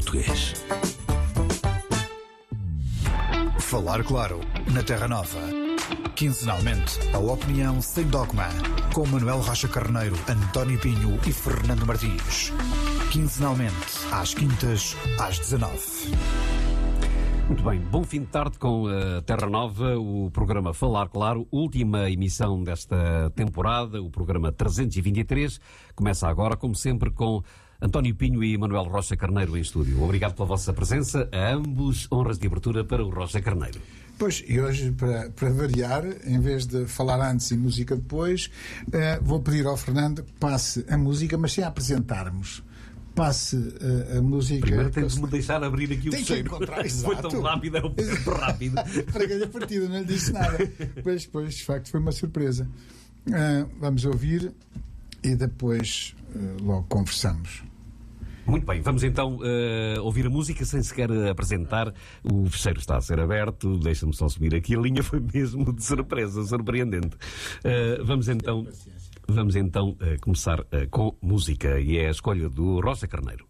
português. Falar Claro, na Terra Nova. Quinzenalmente, a opinião sem dogma. Com Manuel Rocha Carneiro, António Pinho e Fernando Martins. Quinzenalmente, às quintas, às 19. Muito bem, bom fim de tarde com a Terra Nova, o programa Falar Claro, última emissão desta temporada, o programa 323. Começa agora, como sempre, com António Pinho e Manuel Rocha Carneiro em estúdio. Obrigado pela vossa presença, a ambos honras de abertura para o Rocha Carneiro. Pois, e hoje, para variar, em vez de falar antes e música depois, vou pedir ao Fernando que passe a música, mas sem apresentarmos. Passe a música. Primeiro tem de me deixar abrir aqui o fecheiro. Foi tão rápido, é um rápido. Para ganhar a partida, não lhe disse nada. Pois, de facto, foi uma surpresa. Vamos ouvir e depois logo conversamos. Muito bem, vamos então ouvir a música sem sequer apresentar. O fecheiro está a ser aberto, deixa-me só subir aqui. A linha foi mesmo de surpresa, surpreendente. Vamos então começar com música e é a escolha do Rocha Carneiro.